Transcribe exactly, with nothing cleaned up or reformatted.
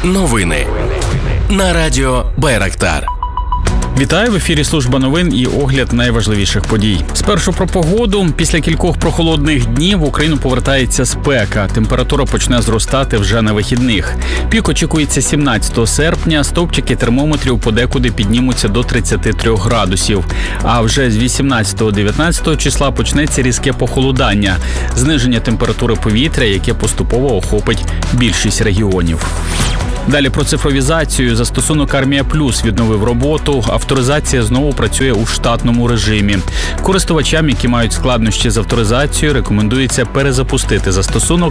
Новини на радіо Байрактар. Вітаю, в ефірі служба новин і огляд найважливіших подій. Спершу про погоду. Після кількох прохолодних днів в Україну повертається спека. Температура почне зростати вже на вихідних. Пік очікується сімнадцятого серпня. Стовпчики термометрів подекуди піднімуться до тридцяти трьох градусів. А вже з вісімнадцятого-дев'ятнадцятого числа почнеться різке похолодання. Зниження температури повітря, яке поступово охопить більшість регіонів. Далі про цифровізацію. Застосунок «Армія Плюс» відновив роботу. Авторизація знову працює у штатному режимі. Користувачам, які мають складнощі з авторизацією, рекомендується перезапустити застосунок